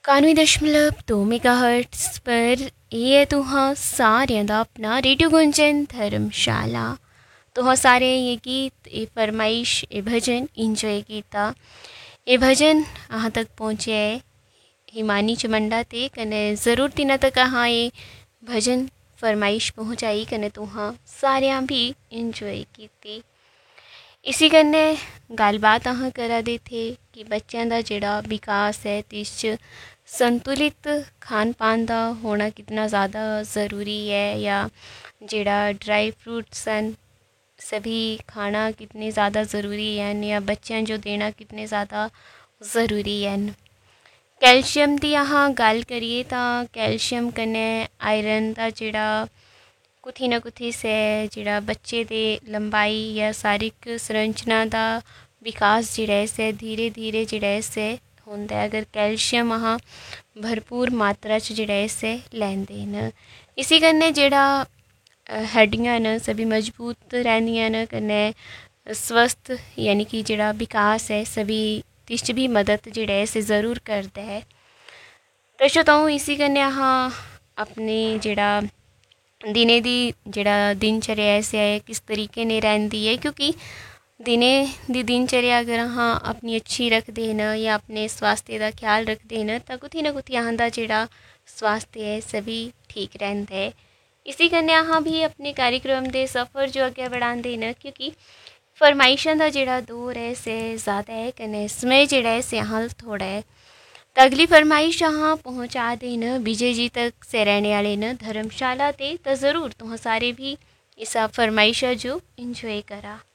91.2 megahertz पर ये है तुहां सारियां दा अपना रेडियो गुंजन धर्मशाला। तुहां सारे ये गीत ये फरमाइश ये भजन इंजॉय कीता। ये भजन अहाँ तक पहुँचे है हिमानी चमंडा ते कने ज़रूर तिना तक अहाँ ये भजन फरमाइश पहुँचाई कने तुहां सारियां भी इंजॉय कीती। इसी कन्नै गलबात अहाँ करा दे थे कि बच्चों का जोड़ा विकास है तिस संतुलित खान पान का होना कितना ज़्यादा ज़रूरी है, या जोड़ा ड्राई फ्रूट्स हैं सभी खाना कितने ज़्यादा ज़रूरी हैं, या बच्चों जो देना कितने ज़्यादा ज़रूरी हैं। कैल्शियम की अहाँ गल करिए तो कैल्शियम कन्नै आयरन का जोड़ा कुथी ना कुथी से जोड़ा बच्चे दे लंबाई या शारीरिक संरचना का विकास जोड़ा से धीरे धीरे जोड़ा से होंदा है अगर कैल्शियम अहाँ भरपूर मात्रा च जोड़ा से लैंदे न। इसी कन्नै जोड़ा हड्डियां न सभी मजबूत रहंदियां न कन्नै स्वस्थ यानी कि जोड़ा विकास है सभी तिस भी मदद जोड़ा से ज़रूर करता है। तो श्रोताओ इसी कन्नै अहाँ अपने जोड़ा दिने दी जोड़ा दिनचर्या ऐसे है किस तरीके ने रहती है, क्योंकि दिने दी दिनचर्या अगर हाँ अपनी अच्छी रखते न या अपने स्वास्थ्य का ख्याल रखते न तो कुछ ना कुछ अहाँ का जोड़ा स्वास्थ्य है सभी ठीक रहता है। इसी कन्नै अहाँ भी अपने कार्यक्रम के सफ़र जो अगे बढ़ाते न, क्योंकि फरमाइशों का जोड़ा दौर है से ज़्यादा है कन्नै समय जोड़ा है से अहाँ थोड़ा है। तो अगली फरमाइश अहाँ पहुँचा दे न विजय जी तक से रहने वाले न धर्मशाला ते तो ज़रूर तुम सारे भी इस फरमाइशा जो इंजॉय करा।